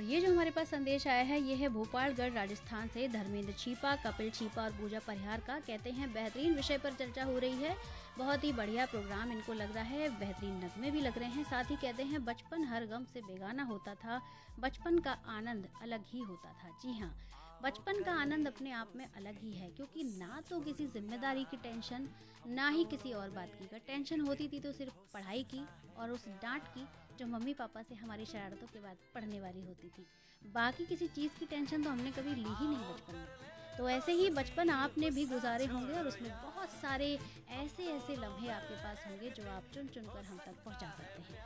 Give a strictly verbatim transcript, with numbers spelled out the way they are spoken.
ये जो हमारे पास संदेश आया है ये है भोपालगढ़ राजस्थान से धर्मेंद्र छीपा, कपिल छीपा और पूजा परिहार का। कहते हैं बेहतरीन विषय पर चर्चा हो रही है, बहुत ही बढ़िया प्रोग्राम इनको लग रहा है, बेहतरीन नगमे भी लग रहे हैं। साथ ही कहते हैं बचपन हर गम से बेगाना होता था, बचपन का आनंद अलग ही होता था। जी हाँ, बचपन का आनंद अपने आप में अलग ही है, क्योंकि ना तो किसी जिम्मेदारी की टेंशन, ना ही किसी और बात की। अगर टेंशन होती थी तो सिर्फ पढ़ाई की और उस डांट की जो मम्मी पापा से हमारी शरारतों के बाद पढ़ने वाली होती थी। बाकी किसी चीज़ की टेंशन तो हमने कभी ली ही नहीं बचपन में। तो ऐसे ही बचपन आपने भी गुजारे होंगे और उसमें बहुत सारे ऐसे ऐसे लम्हे आपके पास होंगे जो आप चुन चुन कर हम तक पहुंचा सकते हैं।